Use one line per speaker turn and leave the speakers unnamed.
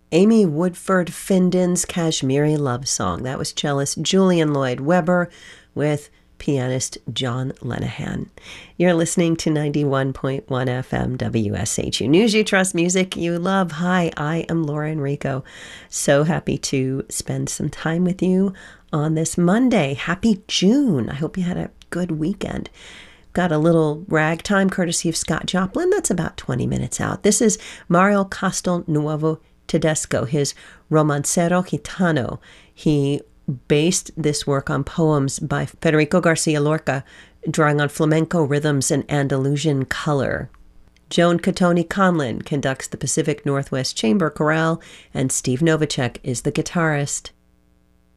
Amy Woodford Finden's Kashmiri Love Song. That was cellist Julian Lloyd Webber with pianist John Lenihan. You're listening to 91.1 FM WSHU. News you trust, music you love. Hi, I am Laura Enrico. So happy to spend some time with you on this Monday. Happy June. I hope you had a good weekend. Got a little ragtime courtesy of Scott Joplin. That's about 20 minutes out. This is Mario Castelnuovo Tedesco, his Romancero Gitano. He based this work on poems by Federico Garcia Lorca, drawing on flamenco rhythms and Andalusian color. Joan Catoni Conlin conducts the Pacific Northwest Chamber Chorale, and Steve Novacek is the guitarist.